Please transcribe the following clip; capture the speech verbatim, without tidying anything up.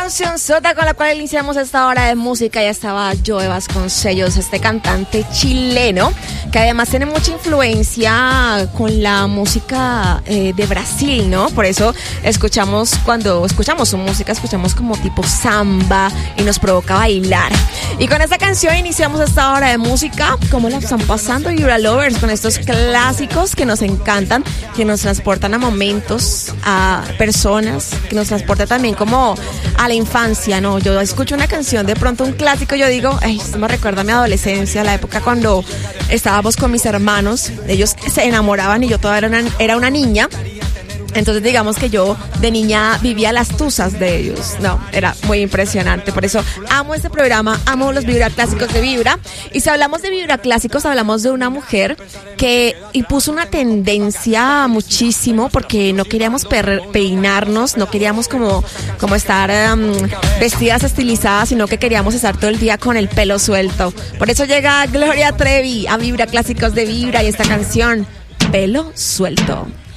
canción sota con la cual iniciamos esta hora de música. Ya estaba Joe Vasconcellos, este cantante chileno que además tiene mucha influencia con la música eh, de Brasil, ¿no? Por eso escuchamos, cuando escuchamos su música, escuchamos como tipo samba y nos provoca bailar. Y con esta canción iniciamos esta hora de música. ¿Cómo la están pasando, Vibra Lovers? Con estos clásicos que nos encantan, que nos transportan a momentos, a personas, que nos transportan también como a la infancia, ¿no? Yo escucho una canción, de pronto un clásico, yo digo, ay, esto me recuerda a mi adolescencia, la época cuando estábamos con mis hermanos, ellos se enamoraban y yo todavía era una, era una niña. Entonces digamos que yo de niña vivía las tusas de ellos. No, era muy impresionante. Por eso amo este programa, amo los Vibra Clásicos de Vibra. Y si hablamos de Vibra Clásicos, hablamos de una mujer que impuso una tendencia muchísimo, porque no queríamos per- peinarnos, no queríamos como, como estar um, vestidas estilizadas, sino que queríamos estar todo el día con el pelo suelto. Por eso llega Gloria Trevi a Vibra Clásicos de Vibra y esta canción, Pelo Suelto.